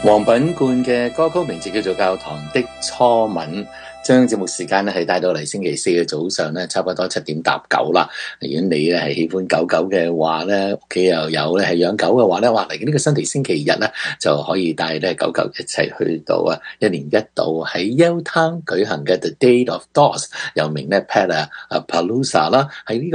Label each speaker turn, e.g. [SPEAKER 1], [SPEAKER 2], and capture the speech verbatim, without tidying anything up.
[SPEAKER 1] 黃品冠嘅歌曲名字叫做《教堂的初吻》，將節目時間咧係帶到嚟星期四嘅早上咧，差不多七點搭九啦。如果你咧係喜歡狗狗嘅話咧，屋企又有咧係養狗嘅話咧，話嚟緊呢個新地星期日咧就可以帶咧狗狗一齊去到啊一年一度喺 Yaletown 舉行嘅 The Day of Dogs，又名咧 Pet Palooza 啦，喺呢